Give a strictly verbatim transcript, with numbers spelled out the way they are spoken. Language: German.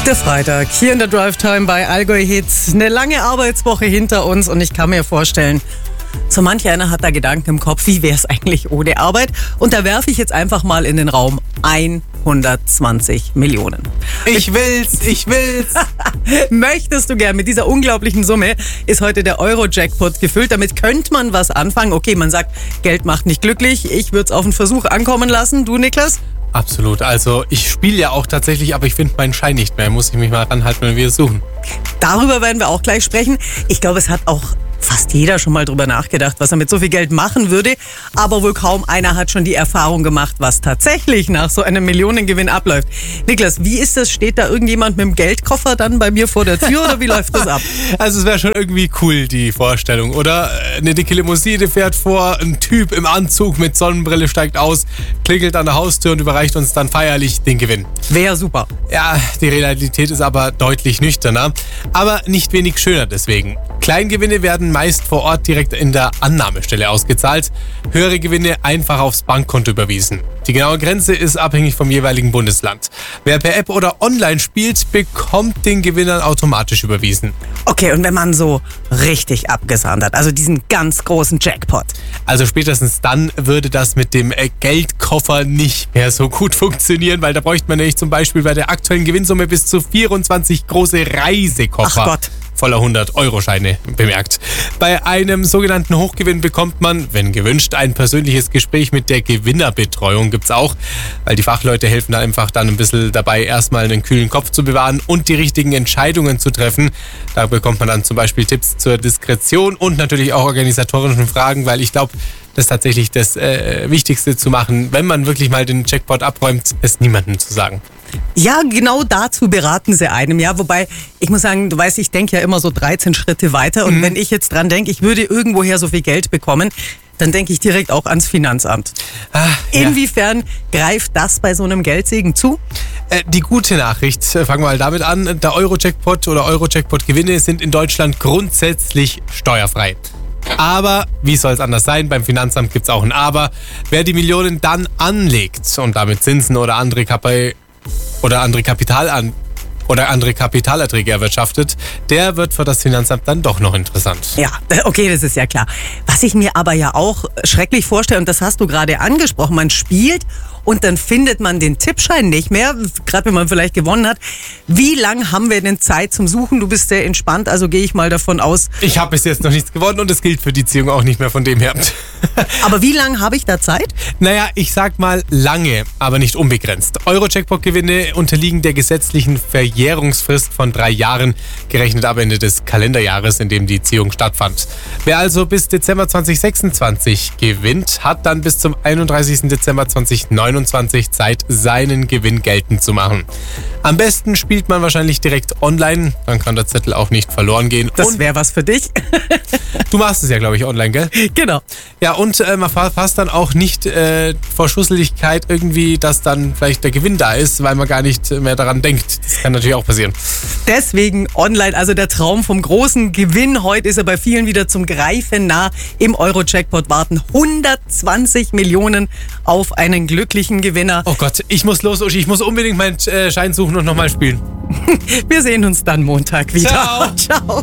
Der Freitag hier in der Drive Time bei Allgäu Hits. Eine lange Arbeitswoche hinter uns und ich kann mir vorstellen, so manch einer hat da Gedanken im Kopf, wie wäre es eigentlich ohne Arbeit? Und da werfe ich jetzt einfach mal in den Raum hundertzwanzig Millionen. Ich will's, ich will's. Möchtest du gern? Mit dieser unglaublichen Summe ist heute der Euro-Jackpot gefüllt. Damit könnte man was anfangen. Okay, man sagt, Geld macht nicht glücklich. Ich würde es auf einen Versuch ankommen lassen. Du, Niklas? Absolut. Also ich spiele ja auch tatsächlich, aber ich finde meinen Schein nicht mehr. Muss ich mich mal ranhalten, wenn wir es suchen. Darüber werden wir auch gleich sprechen. Ich glaube, es hat auch fast jeder schon mal drüber nachgedacht, was er mit so viel Geld machen würde. Aber wohl kaum einer hat schon die Erfahrung gemacht, was tatsächlich nach so einem Millionengewinn abläuft. Niklas, wie ist das? Steht da irgendjemand mit dem Geldkoffer dann bei mir vor der Tür oder wie läuft das ab? Also es wäre schon irgendwie cool, die Vorstellung, oder? Eine dicke Limousine fährt vor, ein Typ im Anzug mit Sonnenbrille steigt aus, klingelt an der Haustür und überreicht uns dann feierlich den Gewinn. Wäre super. Ja, die Realität ist aber deutlich nüchterner, aber nicht wenig schöner deswegen. Kleingewinne werden meist vor Ort direkt in der Annahmestelle ausgezahlt, höhere Gewinne einfach aufs Bankkonto überwiesen. Die genaue Grenze ist abhängig vom jeweiligen Bundesland. Wer per App oder online spielt, bekommt den Gewinn dann automatisch überwiesen. Okay, und wenn man so richtig abgesahnt hat, also diesen ganz großen Jackpot? Also spätestens dann würde das mit dem Geldkoffer nicht mehr so gut funktionieren, weil da bräuchte man nämlich zum Beispiel bei der aktuellen Gewinnsumme bis zu vierundzwanzig große Reisekoffer. Ach Gott. Voller hundert-Euro-Scheine, bemerkt. Bei einem sogenannten Hochgewinn bekommt man, wenn gewünscht, ein persönliches Gespräch mit der Gewinnerbetreuung. Gibt's auch, weil die Fachleute helfen da einfach dann ein bisschen dabei, erstmal einen kühlen Kopf zu bewahren und die richtigen Entscheidungen zu treffen. Da bekommt man dann zum Beispiel Tipps zur Diskretion und natürlich auch organisatorischen Fragen, weil ich glaube, das ist tatsächlich das äh, Wichtigste zu machen, wenn man wirklich mal den Jackpot abräumt, es niemandem zu sagen. Ja, genau dazu beraten sie einem, ja. Wobei, ich muss sagen, du weißt, ich denke ja immer so dreizehn Schritte weiter. Und mhm. wenn ich jetzt dran denke, ich würde irgendwoher so viel Geld bekommen, dann denke ich direkt auch ans Finanzamt. Ah, ja. Inwiefern greift das bei so einem Geldsegen zu? Äh, die gute Nachricht, fangen wir mal damit an, der Euro-Jackpot oder Euro-Jackpot-Gewinne sind in Deutschland grundsätzlich steuerfrei. Aber, wie soll es anders sein, beim Finanzamt gibt es auch ein Aber. Wer die Millionen dann anlegt und damit Zinsen oder andere, Kap- oder andere Kapital an oder andere Kapitalerträge erwirtschaftet, der wird für das Finanzamt dann doch noch interessant. Ja, okay, das ist ja klar. Was ich mir aber ja auch schrecklich vorstelle, und das hast du gerade angesprochen, man spielt und dann findet man den Tippschein nicht mehr, gerade wenn man vielleicht gewonnen hat. Wie lange haben wir denn Zeit zum Suchen? Du bist sehr entspannt, also gehe ich mal davon aus. Ich habe bis jetzt noch nichts gewonnen und es gilt für die Ziehung auch nicht mehr von dem her. Aber wie lange habe ich da Zeit? Naja, ich sag mal lange, aber nicht unbegrenzt. Euro-Jackpot-Gewinne unterliegen der gesetzlichen Verjährungsfrist von drei Jahren, gerechnet ab Ende des Kalenderjahres, in dem die Ziehung stattfand. Wer also bis Dezember zwanzig sechsundzwanzig gewinnt, hat dann bis zum einunddreißigsten Dezember zweitausendneunundzwanzig Zeit, seinen Gewinn geltend zu machen. Am besten spielt man wahrscheinlich direkt online, dann kann der Zettel auch nicht verloren gehen. Das wäre was für dich. Du machst es ja, glaube ich, online, gell? Genau. Ja, und äh, man fasst dann auch nicht äh, vor Schusseligkeit irgendwie, dass dann vielleicht der Gewinn da ist, weil man gar nicht mehr daran denkt. Das kann natürlich auch passieren. Deswegen online, also der Traum vom großen Gewinn. Heute ist er bei vielen wieder zum Greifen nah. Im Euro-Jackpot warten hundertzwanzig Millionen auf einen glücklichen Gewinner. Oh Gott, ich muss los, Uschi. Ich muss unbedingt meinen äh, Schein suchen und nochmal spielen. Wir sehen uns dann Montag wieder. Ciao. Ciao.